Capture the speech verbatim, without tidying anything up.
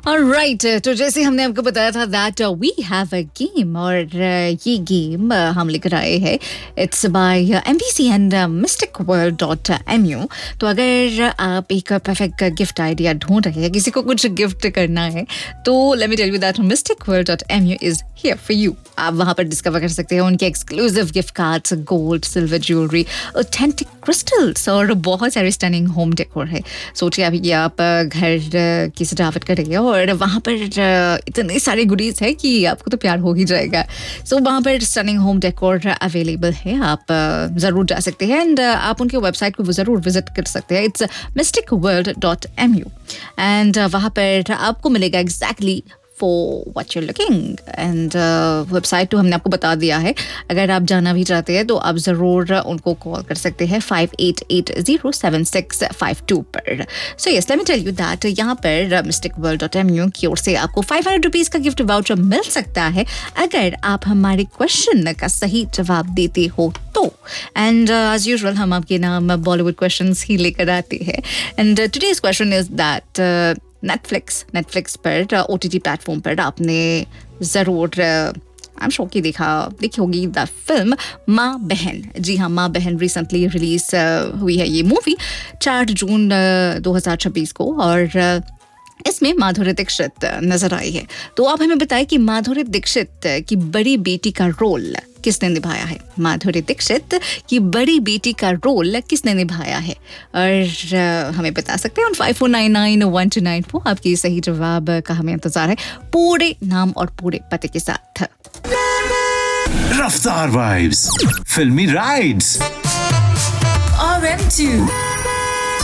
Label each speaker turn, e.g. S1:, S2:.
S1: Right right, तो जैसे हमने आपको बताया था that we have a game और uh, ये गेम uh, हम लेकर आए हैं. It's by MBC and mistake world dot M you. तो अगर आप एक परफेक्ट गिफ्ट आइडिया ढूंढ रहे हैं, किसी को कुछ गिफ्ट करना है, तो let me tell you that mistake world dot M you is here for you. आप वहाँ पर डिस्कवर कर सकते हैं उनके exclusive gift cards, gold, silver jewellery, authentic crystals और बहुत सारे स्टनिंग होम डेकोर है. सोचिए अभी कि आप घर की सजावट करेंगे और वहाँ पर इतने सारे गुडीज है कि आपको तो प्यार हो ही जाएगा. सो so, वहाँ पर स्टनिंग होम डेकोर अवेलेबल है. आप ज़रूर जा सकते हैं एंड आप उनके वेबसाइट को ज़रूर विजिट कर सकते हैं. It's mistake world dot M you and वहाँ पर आपको मिलेगा exactly for what you're looking and website uh, तो हमने आपको बता दिया है. अगर आप जाना भी चाहते हैं तो आप ज़रूर उनको कॉल कर सकते हैं five eight eight zero seven six five to पर. So yes, let me tell you that यहाँ पर mistake world dot M you की ओर से आपको फाइव हंड्रेड रुपीज़ का गिफ्ट वाउचर मिल सकता है अगर आप हमारे क्वेश्चन का सही जवाब देते हो तो. एंड एज यूजुअल हम आपके नाम बॉलीवुड क्वेश्चंस ही लेकर आते हैं. And today's question is that Netflix Netflix पर ओ टी टी प्लेटफॉर्म पर आपने ज़रूर आई एम श्योर कि देखा देखी होगी द फिल्म माँ बहन. जी हाँ, माँ बहन रिसेंटली रिलीज हुई है ये मूवी चार जून दो हज़ार छब्बीस को और इसमें माधुरी दीक्षित नजर आई है. तो आप हमें बताएं कि माधुरी दीक्षित की बड़ी बेटी का रोल किसने निभाया है. माधुरी दीक्षित की बड़ी बेटी का रोल किसने निभाया है और हमें बता सकते हैं on five four nine nine one two nine four. आपकी सही जवाब का हमें इंतजार है पूरे नाम और पूरे पते के साथ.
S2: रफ्तार वाइब्स, फिल्मी राइड्स,
S3: आर एम टू